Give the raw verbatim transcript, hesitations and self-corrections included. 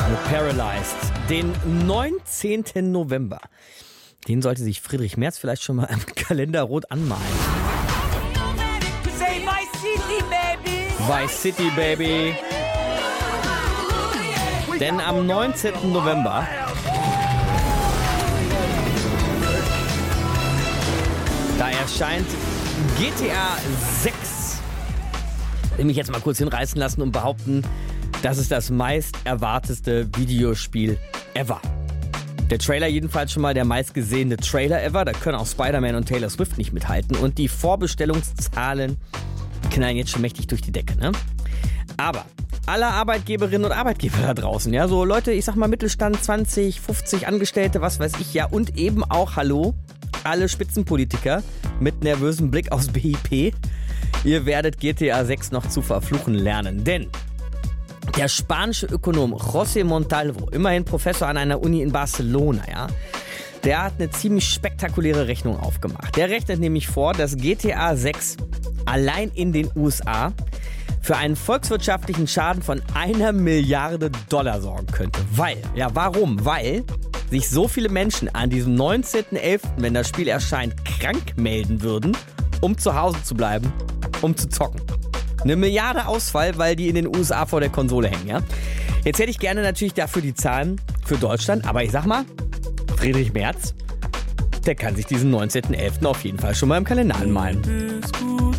mit Paralyzed. Den neunzehnten November. Den sollte sich Friedrich Merz vielleicht schon mal am Kalender rot anmalen. Say Vice City, baby. Vice City, Baby. Denn am neunzehnten November da erscheint G T A sechs. Ich will mich jetzt mal kurz hinreißen lassen und behaupten, das ist das meist erwartetste Videospiel ever. Der Trailer jedenfalls schon mal der meistgesehene Trailer ever. Da können auch Spider-Man und Taylor Swift nicht mithalten. Und die Vorbestellungszahlen knallen jetzt schon mächtig durch die Decke, ne? Aber alle Arbeitgeberinnen und Arbeitgeber da draußen, ja, so Leute, ich sag mal Mittelstand, zwanzig, fünfzig Angestellte, was weiß ich, ja, und eben auch, hallo, alle Spitzenpolitiker mit nervösem Blick aufs B I P. Ihr werdet G T A sechs noch zu verfluchen lernen, denn der spanische Ökonom José Montalvo, immerhin Professor an einer Uni in Barcelona, ja, der hat eine ziemlich spektakuläre Rechnung aufgemacht. Der rechnet nämlich vor, dass G T A sechs allein in den U S A für einen volkswirtschaftlichen Schaden von einer Milliarde Dollar sorgen könnte. Weil, ja warum? Weil sich so viele Menschen an diesem neunzehnten elften, wenn das Spiel erscheint, krank melden würden, um zu Hause zu bleiben, um zu zocken. Eine Milliarde Ausfall, weil die in den U S A vor der Konsole hängen, ja? Jetzt hätte ich gerne natürlich dafür die Zahlen für Deutschland, aber ich sag mal, Friedrich Merz, der kann sich diesen neunzehnten elften auf jeden Fall schon mal im Kalender anmalen.